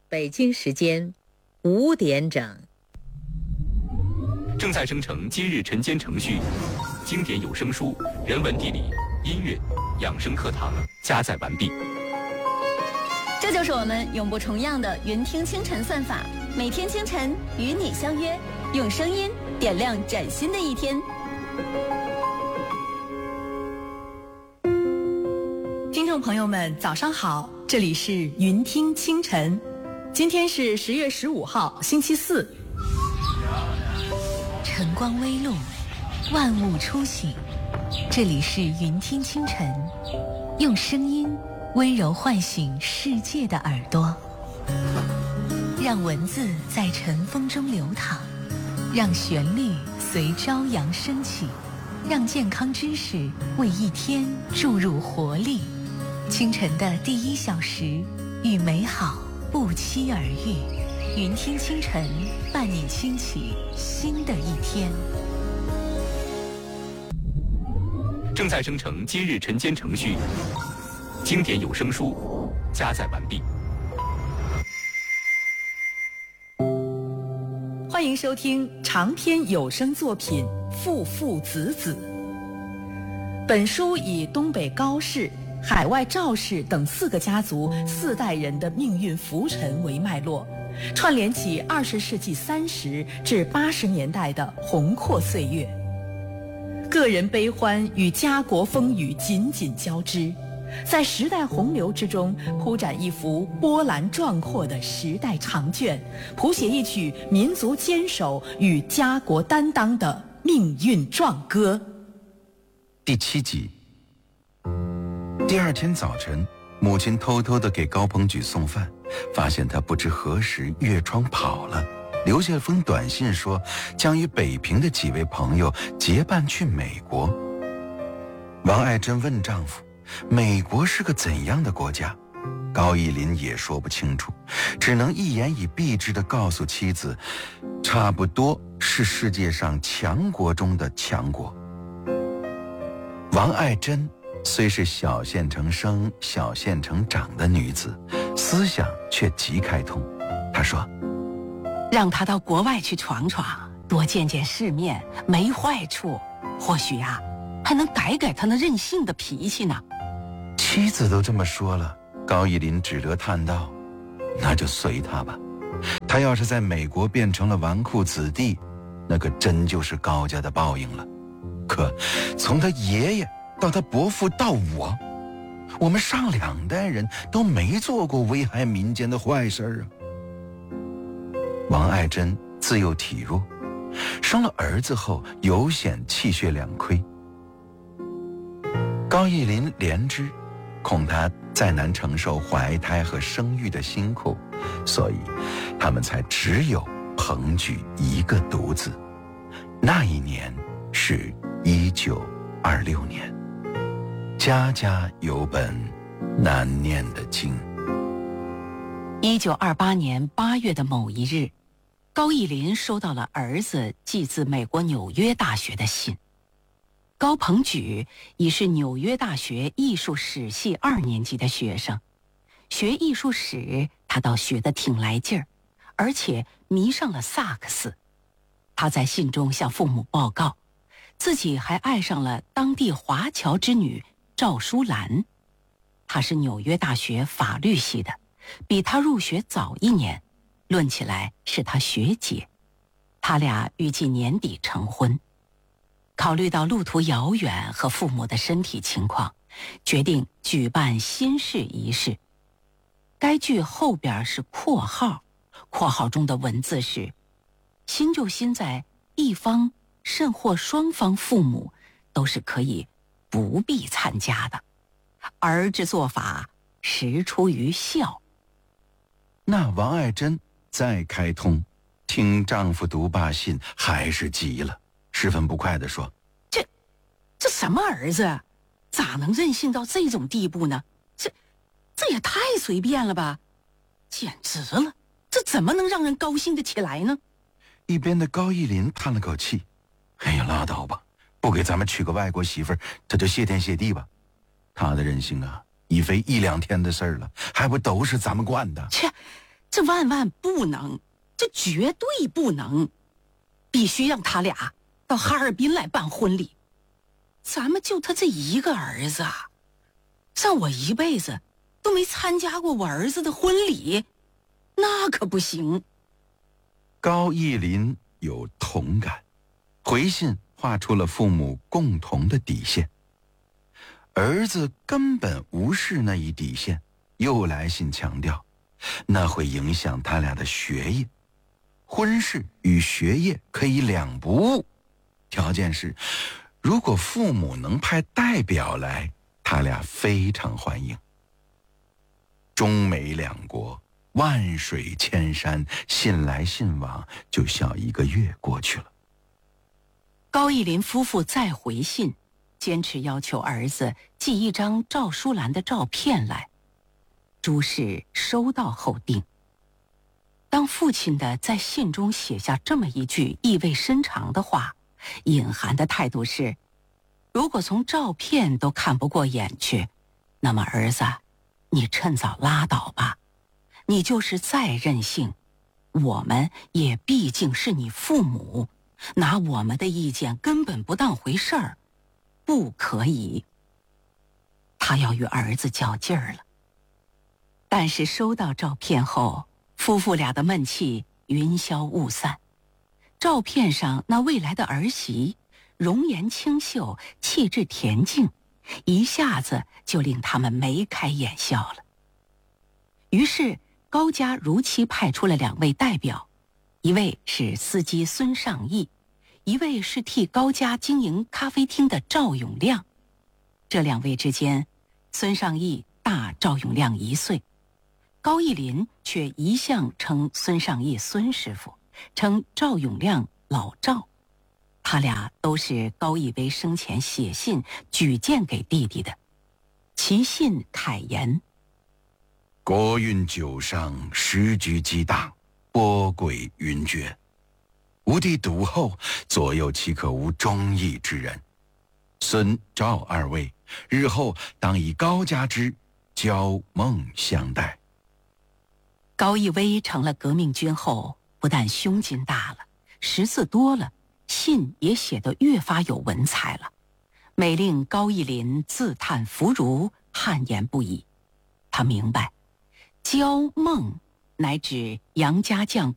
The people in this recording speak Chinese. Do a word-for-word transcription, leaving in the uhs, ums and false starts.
北京时间五点整。 正在生成今日晨间程序，经典有声书、人文地理、音乐、养生课堂加载完毕。 这就是我们永不重样的云听清晨算法，每天清晨与你相约，用声音点亮崭新的一天。 听众朋友们，早上好，这里是云听清晨，今天是十月十五号，星期四。 晨光微露，万物初醒，这里是云听清晨，用声音温柔唤醒世界的耳朵，让文字在晨风中流淌，让旋律随朝阳升起，让健康知识为一天注入活力。清晨的第一小时，与美好不期而遇。云听清晨，伴你轻启新的一天。 正在生成今日晨间程序，经典有声书加载完毕。 欢迎收听长篇有声作品《父父子子》。本书以东北高氏、海外赵氏等四个家族四代人的命运浮沉为脉络，串联起二十世纪三十至八十年代的宏阔岁月，个人悲欢与家国风雨紧紧交织，在时代洪流之中铺展一幅波澜壮阔的时代长卷，谱写一曲民族坚守与家国担当的命运壮歌。 第七集。第二天早晨，母亲偷偷地给高鹏举送饭，发现他不知何时越窗跑了，留下封短信说将与北平的几位朋友结伴去美国。王爱珍问丈夫，美国是个怎样的国家？高义林也说不清楚，只能一言以蔽之地告诉妻子，差不多是世界上强国中的强国。王爱珍虽是小县城生、小县城长的女子，思想却极开通。她说， 让她到国外去闯闯，多见见世面，没坏处，或许啊还能改改她那任性的脾气呢。 妻子都这么说了，高义林只得叹道，那就随他吧，他要是在美国变成了纨绔子弟，那可真就是高家的报应了。可从他爷爷到他伯父到我，我们上两代人都没做过危害民间的坏事啊。王爱珍自幼体弱，生了儿子后尤显气血两亏。高义林怜之，恐他再难承受怀胎和生育的辛苦，所以他们才只有鹏举一个独子。那一年是一九二六年，家家有本难念的经。 一九二八年八月的某一日，高义林收到了儿子寄自美国纽约大学的信。高鹏举已是纽约大学艺术史系二年级的学生，学艺术史他倒学得挺来劲儿，而且迷上了萨克斯。他在信中向父母报告，自己还爱上了当地华侨之女赵淑兰。她是纽约大学法律系的，比他入学早一年，论起来是他学姐。他俩预计年底成婚。考虑到路途遥远和父母的身体情况，决定举办新式仪式。该句后边是括号，括号中的文字是：新就新在一方甚或双方父母都是可以不必参加的，儿之做法实出于孝。 那王爱珍再开通，听丈夫读罢信还是急了，十分不快地说， 这这什么儿子啊，咋能任性到这种地步呢？这这也太随便了吧，简直了，这怎么能让人高兴得起来呢？ 一边的高义林叹了口气，哎呀，拉倒吧，不给咱们娶个外国媳妇儿，他就谢天谢地吧。他的任性啊，已非一两天的事儿了，还不都是咱们惯的？ 切， 这万万不能，这绝对不能，必须让他俩到哈尔滨来办婚礼。咱们就他这一个儿子啊，让我一辈子都没参加过我儿子的婚礼，那可不行。 高义林有同感，回信画出了父母共同的底线。儿子根本无视那一底线，又来信强调，那会影响他俩的学业。婚事与学业可以两不误，条件是，如果父母能派代表来，他俩非常欢迎。中美两国万水千山，信来信往，就小一个月过去了。 高义林夫妇再回信，坚持要求儿子寄一张赵淑兰的照片来。朱氏收到后定。当父亲的在信中写下这么一句意味深长的话，隐含的态度是，如果从照片都看不过眼去，那么儿子，你趁早拉倒吧。你就是再任性，我们也毕竟是你父母，拿我们的意见根本不当回事儿，不可以。他要与儿子较劲儿了。但是收到照片后，夫妇俩的闷气云消雾散。照片上那未来的儿媳，容颜清秀，气质恬静，一下子就令他们眉开眼笑了。于是高家如期派出了两位代表，一位是司机孙尚义，一位是替高家经营咖啡厅的赵永亮。这两位之间，孙尚义大赵永亮一岁，高义林却一向称孙尚义孙师傅，称赵永亮老赵。他俩都是高义威生前写信举荐给弟弟的。其信慨言： 国运九上，时局激大，波诡云谲。吾弟笃厚，左右岂可无忠义之人？孙赵二位，日后当以高家之交梦相待。 高义威成了革命军后，不但胸襟大了，识字多了，信也写得越发有文采了，每令高义林自叹弗如，汗颜不已。他明白，焦梦乃指杨家将